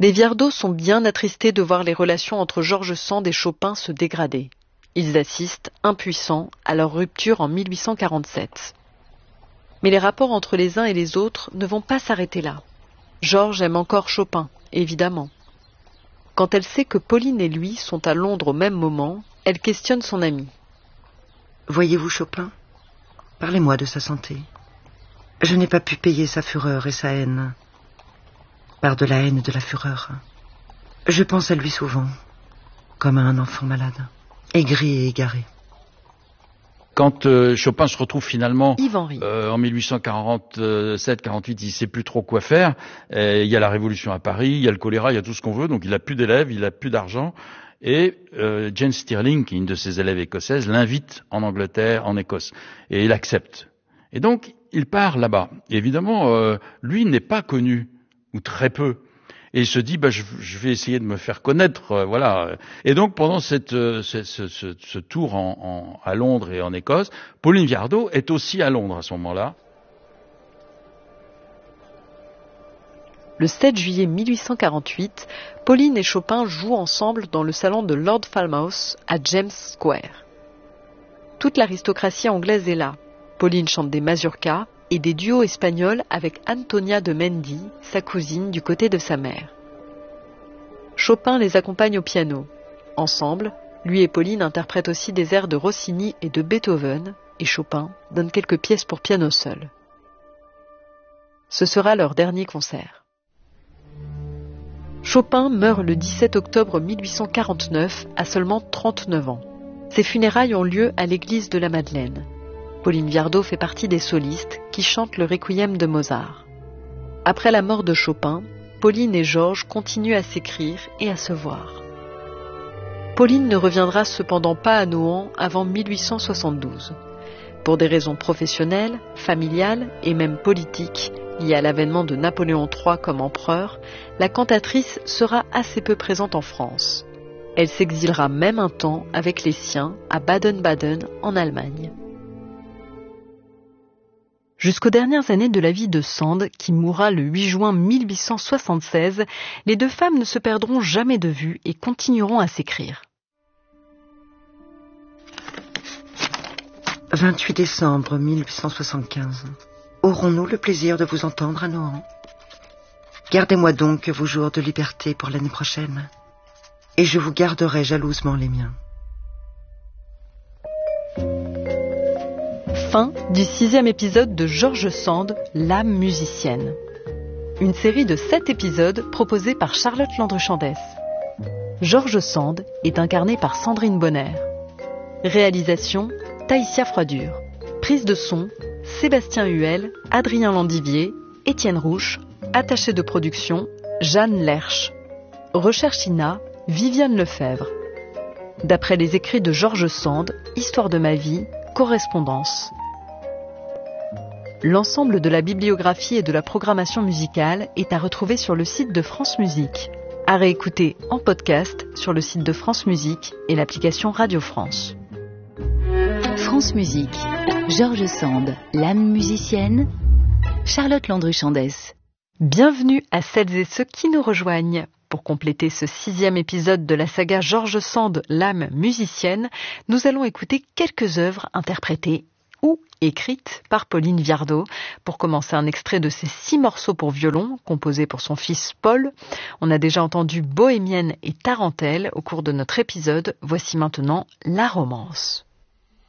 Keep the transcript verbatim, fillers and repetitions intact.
Les Viardot sont bien attristés de voir les relations entre George Sand et Chopin se dégrader. Ils assistent, impuissants, à leur rupture en mille huit cent quarante-sept. Mais les rapports entre les uns et les autres ne vont pas s'arrêter là. George aime encore Chopin, évidemment. Quand elle sait que Pauline et lui sont à Londres au même moment, elle questionne son ami. « Voyez-vous Chopin ? Parlez-moi de sa santé. Je n'ai pas pu payer sa fureur et sa haine. Par de la haine et de la fureur. Je pense à lui souvent, comme à un enfant malade, aigri et égaré. » Quand euh, Chopin se retrouve finalement euh, en mille huit cent quarante-sept quarante-huit, il ne sait plus trop quoi faire. Et il y a la Révolution à Paris, il y a le choléra, il y a tout ce qu'on veut, donc il n'a plus d'élèves, il n'a plus d'argent. Et euh, Jane Stirling, qui est une de ses élèves écossaises, l'invite en Angleterre, en Écosse. Et il accepte. Et donc, il part là-bas. Et évidemment, euh, lui n'est pas connu, ou très peu. Et il se dit, bah, je, je vais essayer de me faire connaître, euh, voilà. Et donc, pendant cette, euh, ce, ce, ce, ce tour en, en, à Londres et en Écosse, Pauline Viardot est aussi à Londres à ce moment-là. Le sept juillet mille huit cent quarante-huit, Pauline et Chopin jouent ensemble dans le salon de Lord Falmouth à James Square. Toute l'aristocratie anglaise est là. Pauline chante des mazurkas et des duos espagnols avec Antonia de Mendy, sa cousine du côté de sa mère. Chopin les accompagne au piano. Ensemble, lui et Pauline interprètent aussi des airs de Rossini et de Beethoven, et Chopin donne quelques pièces pour piano seul. Ce sera leur dernier concert. Chopin meurt le dix-sept octobre mille huit cent quarante-neuf à seulement trente-neuf ans. Ses funérailles ont lieu à l'église de la Madeleine. Pauline Viardot fait partie des solistes qui chantent le requiem de Mozart. Après la mort de Chopin, Pauline et Georges continuent à s'écrire et à se voir. Pauline ne reviendra cependant pas à Nohant avant mille huit cent soixante-douze. Pour des raisons professionnelles, familiales et même politiques, liées à l'avènement de Napoléon trois comme empereur, la cantatrice sera assez peu présente en France. Elle s'exilera même un temps avec les siens à Baden-Baden en Allemagne. Jusqu'aux dernières années de la vie de Sand, qui mourra le huit juin mille huit cent soixante-seize, les deux femmes ne se perdront jamais de vue et continueront à s'écrire. vingt-huit décembre mille huit cent soixante-quinze. Aurons-nous le plaisir de vous entendre à Nohant ? Gardez-moi donc vos jours de liberté pour l'année prochaine, et je vous garderai jalousement les miens. Fin du sixième épisode de George Sand, l'âme musicienne. Une série de sept épisodes proposés par Charlotte Landru-Chandès. George Sand est incarné par Sandrine Bonner. Réalisation, Taïsia Froidure. Prise de son, Sébastien Huel, Adrien Landivier, Étienne Rouche. Attaché de production, Jeanne Lerche. Recherche I N A, Viviane Lefebvre. D'après les écrits de George Sand, Histoire de ma vie, correspondance. L'ensemble de la bibliographie et de la programmation musicale est à retrouver sur le site de France Musique. À réécouter en podcast sur le site de France Musique et l'application Radio France. France Musique. George Sand, l'âme musicienne. Charlotte Landru-Chandès. Bienvenue à celles et ceux qui nous rejoignent. Pour compléter ce sixième épisode de la saga George Sand, l'âme musicienne, nous allons écouter quelques œuvres interprétées ou écrites par Pauline Viardot. Pour commencer, un extrait de ses six morceaux pour violon, composés pour son fils Paul. On a déjà entendu Bohémienne et Tarentelle au cours de notre épisode. Voici maintenant La Romance.